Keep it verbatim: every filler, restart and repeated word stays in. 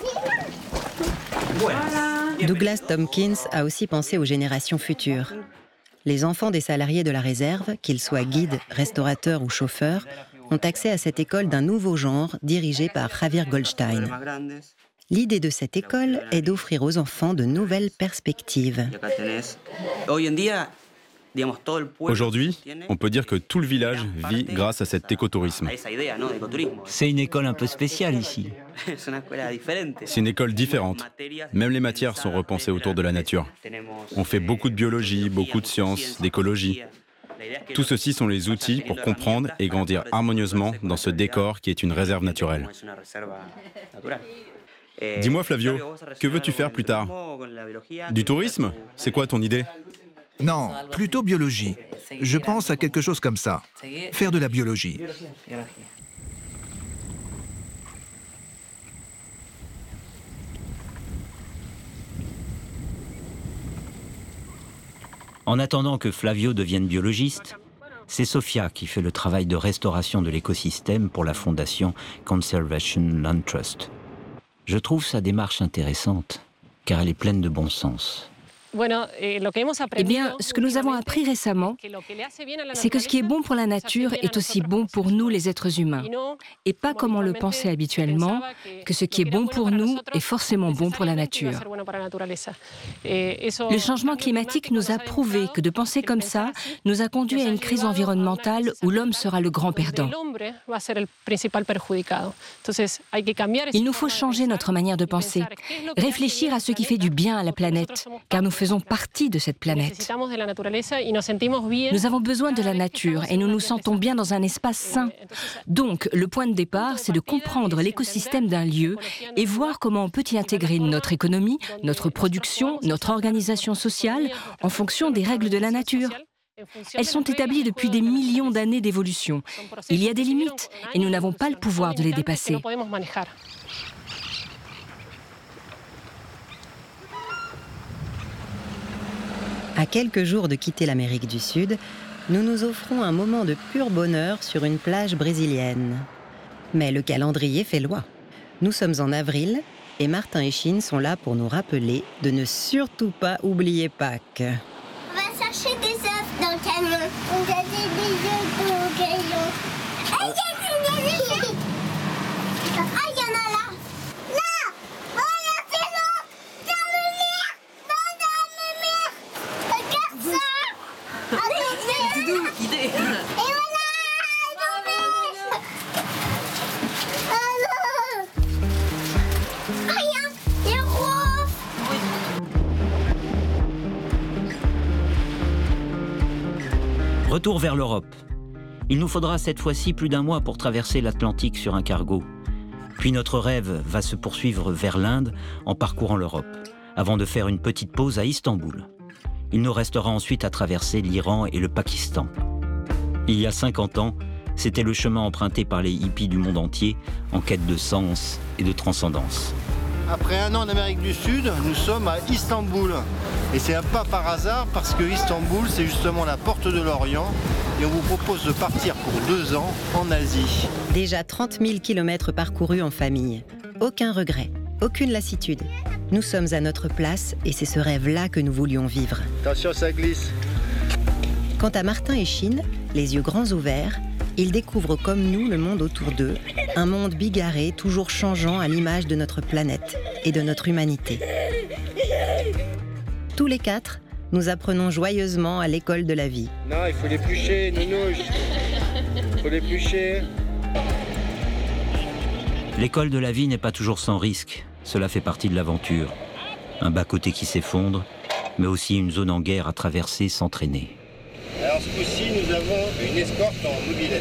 Douglas Tompkins a aussi pensé aux générations futures. Les enfants des salariés de la réserve, qu'ils soient guides, restaurateurs ou chauffeurs, ont accès à cette école d'un nouveau genre dirigée par Javier Goldstein. L'idée de cette école est d'offrir aux enfants de nouvelles perspectives. Aujourd'hui, on peut dire que tout le village vit grâce à cet écotourisme. C'est une école un peu spéciale ici. C'est une école différente. Même les matières sont repensées autour de la nature. On fait beaucoup de biologie, beaucoup de sciences, d'écologie. Tout ceci sont les outils pour comprendre et grandir harmonieusement dans ce décor qui est une réserve naturelle. Dis-moi Flavio, que veux-tu faire plus tard? Du tourisme? C'est quoi ton idée? Non, plutôt biologie. Je pense à quelque chose comme ça. Faire de la biologie. En attendant que Flavio devienne biologiste, c'est Sofia qui fait le travail de restauration de l'écosystème pour la fondation Conservation Land Trust. Je trouve sa démarche intéressante, car elle est pleine de bon sens. Eh bien, ce que nous avons appris récemment, c'est que ce qui est bon pour la nature est aussi bon pour nous, les êtres humains. Et pas comme on le pensait habituellement, que ce qui est bon pour nous est forcément bon pour la nature. Le changement climatique nous a prouvé que de penser comme ça nous a conduit à une crise environnementale où l'homme sera le grand perdant. Il nous faut changer notre manière de penser, réfléchir à ce qui fait du bien à la planète, car nous faisons partie de cette planète. Nous avons besoin de la nature et nous nous sentons bien dans un espace sain. Donc, le point de départ, c'est de comprendre l'écosystème d'un lieu et voir comment on peut y intégrer notre économie, notre production, notre organisation sociale en fonction des règles de la nature. Elles sont établies depuis des millions d'années d'évolution. Il y a des limites et nous n'avons pas le pouvoir de les dépasser. À quelques jours de quitter l'Amérique du Sud, nous nous offrons un moment de pur bonheur sur une plage brésilienne. Mais le calendrier fait loi. Nous sommes en avril et Martin et Chine sont là pour nous rappeler de ne surtout pas oublier Pâques. On va chercher des œufs dans le camion. On a des œufs dans le camion. Ah, il y a des œufs. Ah, il y en a là. Là. Voilà, c'est là. Dans le mur. Non, dans le mur. Regarde ça. Allez, idée. Et voilà, dans le mur. Alors. Rien. Il est rose. Retour vers l'Europe. Il nous faudra cette fois-ci plus d'un mois pour traverser l'Atlantique sur un cargo. Puis notre rêve va se poursuivre vers l'Inde en parcourant l'Europe, avant de faire une petite pause à Istanbul. Il nous restera ensuite à traverser l'Iran et le Pakistan. Il y a cinquante ans, c'était le chemin emprunté par les hippies du monde entier en quête de sens et de transcendance. Après un an en Amérique du Sud, nous sommes à Istanbul. Et c'est un pas par hasard parce que Istanbul, c'est justement la porte de l'Orient. Et on vous propose de partir pour deux ans en Asie. Déjà trente mille kilomètres parcourus en famille. Aucun regret, aucune lassitude. Nous sommes à notre place et c'est ce rêve-là que nous voulions vivre. Attention, ça glisse. Quant à Martin et Chine, les yeux grands ouverts, ils découvrent comme nous le monde autour d'eux, un monde bigarré, toujours changeant à l'image de notre planète et de notre humanité. Tous les quatre, nous apprenons joyeusement à l'école de la vie. Non, il faut l'éplucher, Nounouche. Il faut l'éplucher. L'école de la vie n'est pas toujours sans risque. Cela fait partie de l'aventure. Un bas-côté qui s'effondre, mais aussi une zone en guerre à traverser sans traîner. Alors ce coup-ci, nous avons une escorte en mobilette.